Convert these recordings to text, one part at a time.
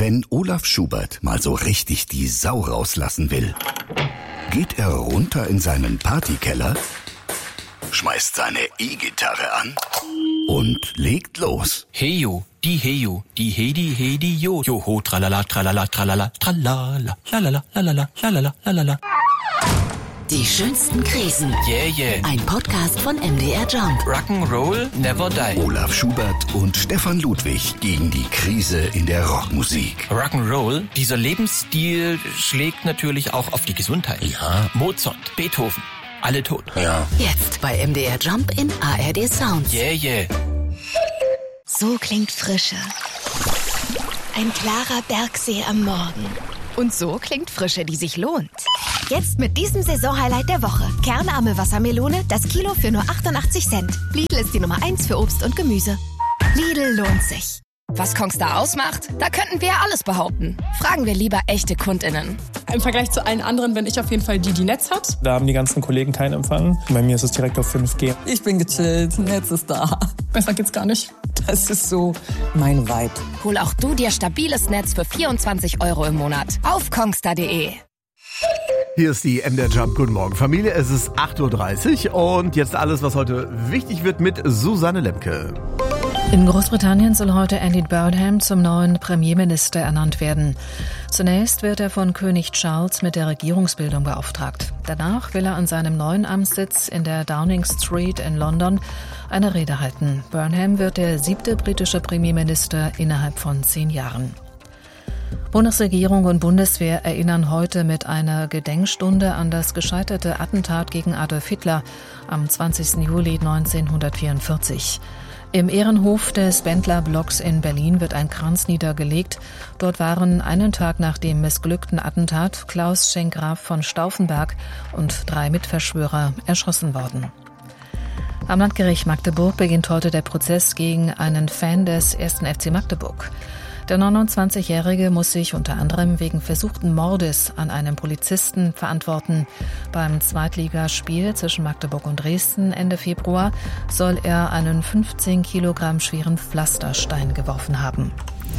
Wenn Olaf Schubert mal so richtig die Sau rauslassen will, geht er runter in seinen Partykeller, schmeißt seine E-Gitarre an und legt los. Heyo, die hedi, jo, joho, tralala, tralala, tralala, tralala, lalala, lalala, lalala, lalala. Die schönsten Krisen. Yeah. Ein Podcast von MDR Jump. Rock'n'Roll never die. Olaf Schubert und Stefan Ludwig gegen die Krise in der Rockmusik. Rock'n'Roll, dieser Lebensstil schlägt natürlich auch auf die Gesundheit. Ja. Mozart, Beethoven, alle tot. Ja. Jetzt bei MDR Jump in ARD Sounds. Yeah. So klingt Frische. Ein klarer Bergsee am Morgen. Und so klingt Frische, die sich lohnt. Jetzt mit diesem Saisonhighlight der Woche. Kernarme Wassermelone, das Kilo für nur 88 Cent. Lidl ist die Nummer 1 für Obst und Gemüse. Lidl lohnt sich. Was Kongstar ausmacht? Da könnten wir ja alles behaupten. Fragen wir lieber echte KundInnen. Im Vergleich zu allen anderen bin ich auf jeden Fall die Netz hat. Da haben die ganzen Kollegen keinen Empfang. Bei mir ist es direkt auf 5G. Ich bin gechillt, Netz ist da. Besser geht's gar nicht. Das ist so mein Vibe. Hol auch du dir stabiles Netz für 24 € im Monat. Auf kongstar.de. Hier ist die MDR Jump. Guten Morgen, Familie. Es ist 8.30 Uhr und jetzt alles, was heute wichtig wird mit Susanne Lemke. In Großbritannien soll heute Andy Burnham zum neuen Premierminister ernannt werden. Zunächst wird er von König Charles mit der Regierungsbildung beauftragt. Danach will er an seinem neuen Amtssitz in der Downing Street in London eine Rede halten. Burnham wird der 7. britische Premierminister innerhalb von 10 Jahren. Bundesregierung und Bundeswehr erinnern heute mit einer Gedenkstunde an das gescheiterte Attentat gegen Adolf Hitler am 20. Juli 1944. Im Ehrenhof des Bendler-Blocks in Berlin wird ein Kranz niedergelegt. Dort waren einen Tag nach dem missglückten Attentat Klaus Schenk-Graf von Stauffenberg und 3 Mitverschwörer erschossen worden. Am Landgericht Magdeburg beginnt heute der Prozess gegen einen Fan des 1. FC Magdeburg. Der 29-Jährige muss sich unter anderem wegen versuchten Mordes an einem Polizisten verantworten. Beim Zweitligaspiel zwischen Magdeburg und Dresden Ende Februar soll er einen 15 Kilogramm schweren Pflasterstein geworfen haben.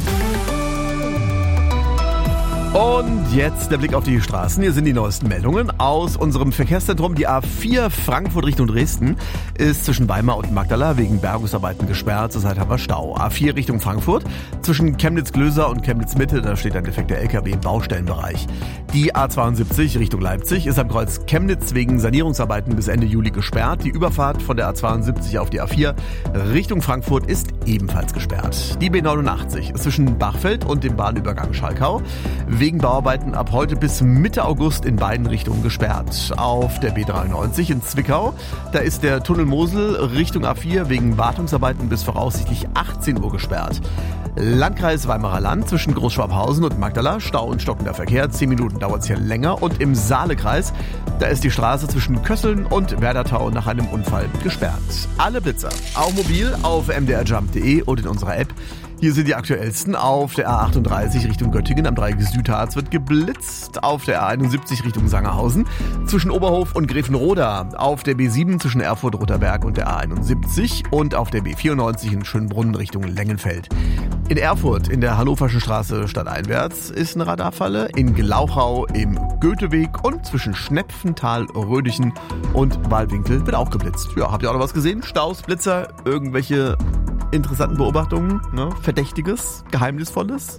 Und jetzt der Blick auf die Straßen. Hier sind die neuesten Meldungen aus unserem Verkehrszentrum. Die A4 Frankfurt Richtung Dresden ist zwischen Weimar und Magdala wegen Bergungsarbeiten gesperrt. Zurzeit haben wir Stau. A4 Richtung Frankfurt zwischen Chemnitz-Glöser und Chemnitz-Mitte. Da steht ein defekter LKW im Baustellenbereich. Die A72 Richtung Leipzig ist am Kreuz Chemnitz wegen Sanierungsarbeiten bis Ende Juli gesperrt. Die Überfahrt von der A72 auf die A4 Richtung Frankfurt ist ebenfalls gesperrt. Die B89 ist zwischen Bachfeld und dem Bahnübergang Schalkau wegen Bauarbeiten ab heute bis Mitte August in beiden Richtungen gesperrt. Auf der B93 in Zwickau, da ist der Tunnel Mosel Richtung A4 wegen Wartungsarbeiten bis voraussichtlich 18 Uhr gesperrt. Landkreis Weimarer Land zwischen Großschwabhausen und Magdala, Stau und stockender Verkehr, 10 Minuten dauert es hier länger. Und im Saalekreis, da ist die Straße zwischen Kösseln und Werdertau nach einem Unfall gesperrt. Alle Blitzer, auch mobil auf mdrjump.de und in unserer App. Hier sind die aktuellsten. Auf der A38 Richtung Göttingen am Dreieck Südharz wird geblitzt. Auf der A71 Richtung Sangerhausen zwischen Oberhof und Grevenroda. Auf der B7 zwischen Erfurt-Rotterberg und der A71. Und auf der B94 in Schönbrunn Richtung Lengenfeld. In Erfurt in der Hannoverschen Straße stadteinwärts ist eine Radarfalle. In Glauchau im Goetheweg und zwischen Schnepfental, Rödichen und Wahlwinkel wird auch geblitzt. Ja, habt ihr auch noch was gesehen? Staus, Blitzer, irgendwelche interessanten Beobachtungen, ne? Verdächtiges, Geheimnisvolles?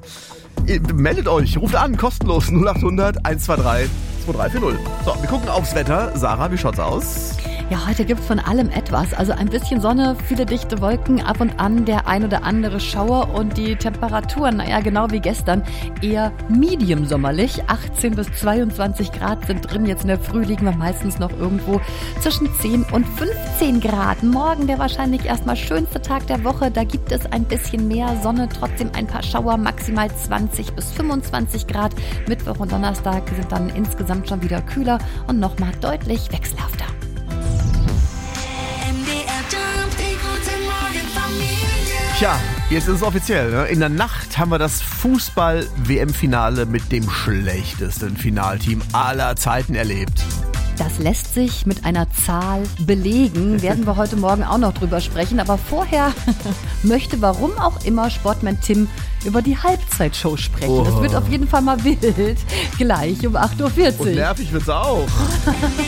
Meldet euch, ruft an, kostenlos 0800 123 2340. So, wir gucken aufs Wetter. Sarah, wie schaut's aus? Ja, heute gibt's von allem etwas. Also ein bisschen Sonne, viele dichte Wolken, ab und an der ein oder andere Schauer und die Temperaturen, naja, genau wie gestern, eher medium sommerlich. 18 bis 22 Grad sind drin. Jetzt in der Früh liegen wir meistens noch irgendwo zwischen 10 und 15 Grad. Morgen der wahrscheinlich erstmal schönste Tag der Woche. Da gibt es ein bisschen mehr Sonne, trotzdem ein paar Schauer, maximal 20 bis 25 Grad. Mittwoch und Donnerstag sind dann insgesamt schon wieder kühler und nochmal deutlich wechselhafter. Tja, jetzt ist es offiziell, ne? In der Nacht haben wir das Fußball-WM-Finale mit dem schlechtesten Finalteam aller Zeiten erlebt. Das lässt sich mit einer Zahl belegen. Werden wir heute Morgen auch noch drüber sprechen. Aber vorher möchte, warum auch immer, Sportman Tim über die Halbzeitshow sprechen. Das wird auf jeden Fall mal wild. Gleich um 8.40 Uhr. Und nervig wird's auch.